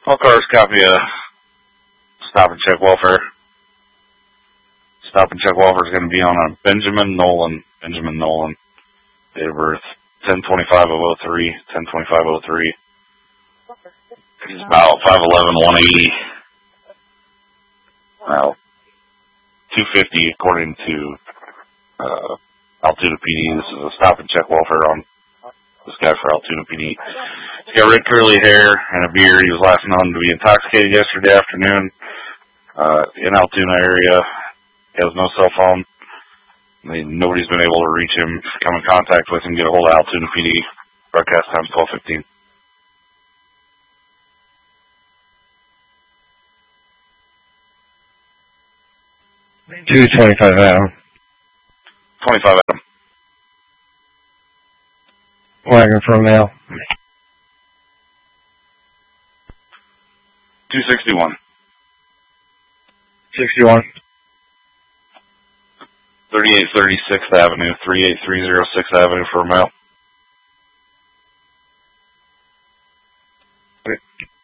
All cars copy a stop and check welfare. Stop and check welfare is going to be on a Benjamin Nolan. Date of birth 10/25/03. 10/25/03. He's about 5'11", 180. Well, 250 according to Altoona PD. This is a stop and check welfare on this guy for Altoona PD. He's got red curly hair and a beard. He was last known to be intoxicated yesterday afternoon in Altoona area. He has no cell phone. Nobody's been able to reach him. Come in contact with him, get a hold of Altoona PD. Broadcast time 12:15. 225 Adam. 25 Adam. Wagon for a male. 261. 61. 3836th Avenue, 38306th Avenue for a male.